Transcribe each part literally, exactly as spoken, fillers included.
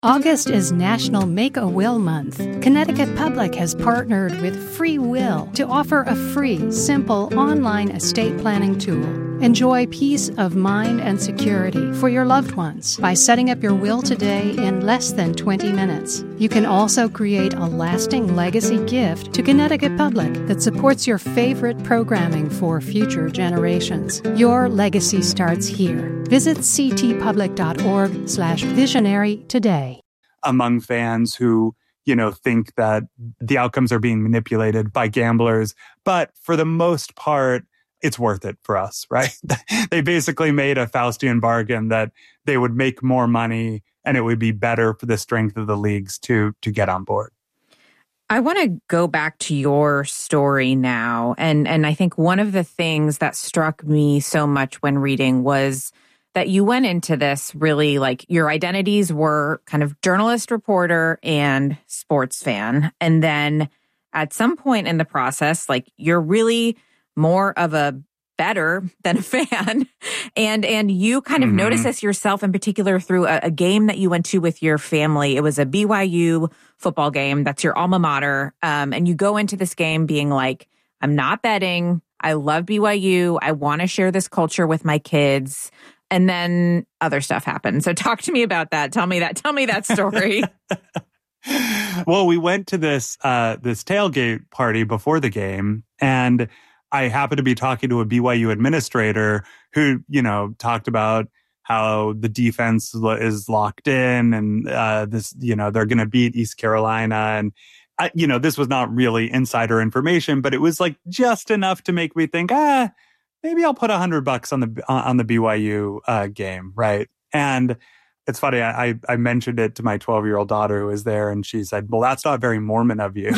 August is National Make-A-Will Month. Connecticut Public has partnered with Free Will to offer a free, simple online estate planning tool. Enjoy peace of mind and security for your loved ones by setting up your will today in less than twenty minutes. You can also create a lasting legacy gift to Connecticut Public that supports your favorite programming for future generations. Your legacy starts here. Visit ctpublic.org slash visionary today. Among fans who, you know, think that the outcomes are being manipulated by gamblers. But for the most part, it's worth it for us, right? They basically made a Faustian bargain that they would make more money and it would be better for the strength of the leagues to to get on board. I want to go back to your story now. And, and I think one of the things that struck me so much when reading was that you went into this really like your identities were kind of journalist, reporter, and sports fan. And then at some point in the process, like you're really more of a better than a fan. And and you kind of mm-hmm. notice this yourself in particular through a, a game that you went to with your family. It was a B Y U football game. That's your alma mater. Um, and you go into this game being like, I'm not betting. I love B Y U. I want to share this culture with my kids. And then other stuff happened. So talk to me about that. Tell me that. Tell me that story. Well, we went to this uh, this tailgate party before the game, and I happened to be talking to a B Y U administrator who, you know, talked about how the defense is locked in, and uh, this, you know, they're going to beat East Carolina, and I, you know, this was not really insider information, but it was like just enough to make me think, ah. Maybe I'll put a hundred bucks on the on the B Y U uh, game, right? And it's funny. I I mentioned it to my twelve year old daughter who was there, and she said, "Well, that's not very Mormon of you."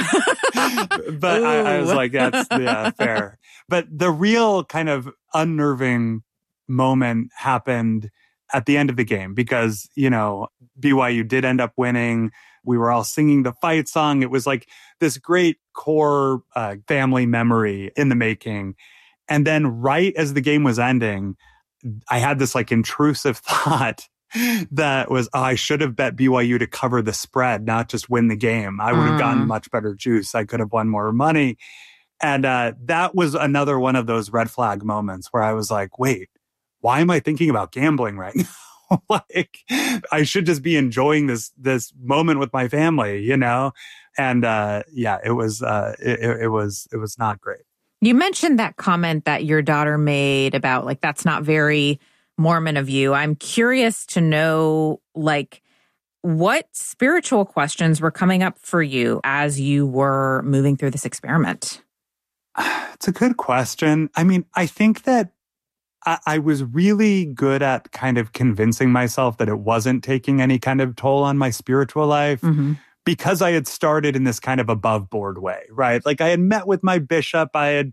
But I, I was like, "That's yeah, fair." But the real kind of unnerving moment happened at the end of the game because you know B Y U did end up winning. We were all singing the fight song. It was like this great core uh, family memory in the making. And then right as the game was ending, I had this like intrusive thought that was, oh, I should have bet B Y U to cover the spread, not just win the game. I would have gotten much better juice. I could have won more money. And uh, that was another one of those red flag moments where I was like, wait, why am I thinking about gambling right now? Like, I should just be enjoying this this moment with my family, you know? And uh, yeah, it was uh, it, it was it was not great. You mentioned that comment that your daughter made about like, that's not very Mormon of you. I'm curious to know, like, what spiritual questions were coming up for you as you were moving through this experiment? It's a good question. I mean, I think that I, I was really good at kind of convincing myself that it wasn't taking any kind of toll on my spiritual life. Mm-hmm. Because I had started in this kind of above board way, right? Like I had met with my bishop. I had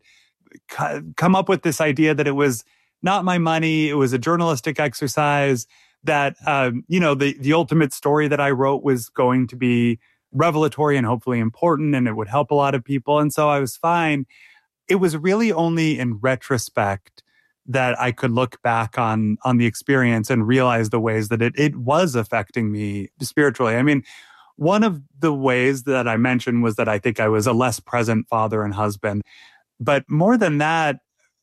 c- come up with this idea that it was not my money. It was a journalistic exercise that, um, you know, the, the ultimate story that I wrote was going to be revelatory and hopefully important, and it would help a lot of people. And so I was fine. It was really only in retrospect that I could look back on, on the experience and realize the ways that it, it was affecting me spiritually. I mean, one of the ways that I mentioned was that I think I was a less present father and husband. But more than that,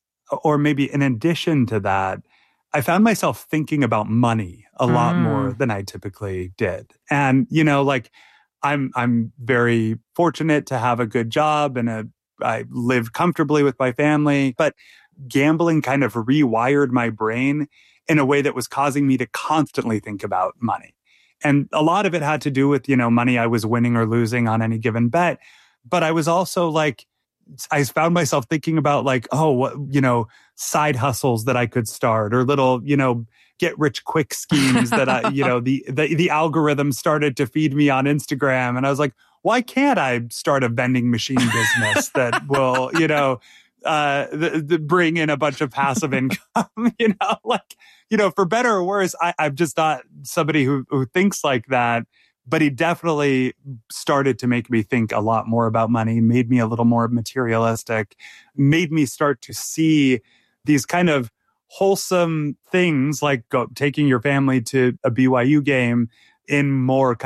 or maybe in addition to that, I found myself thinking about money a lot mm. more than I typically did. And, you know, like I'm I'm very fortunate to have a good job and a, I live comfortably with my family. But gambling kind of rewired my brain in a way that was causing me to constantly think about money. And a lot of it had to do with, you know, money I was winning or losing on any given bet. But I was also like, I found myself thinking about like, oh, what, you know, side hustles that I could start or little, you know, get rich quick schemes that I, you know, the, the, the algorithm started to feed me on Instagram. And I was like, why can't I start a vending machine business that will, you know, uh, the, the bring in a bunch of passive income, you know, like, you know, for better or worse, I, I'm just not somebody who, who thinks like that. But he definitely started to make me think a lot more about money, made me a little more materialistic, made me start to see these kind of wholesome things like go, taking your family to a B Y U game in more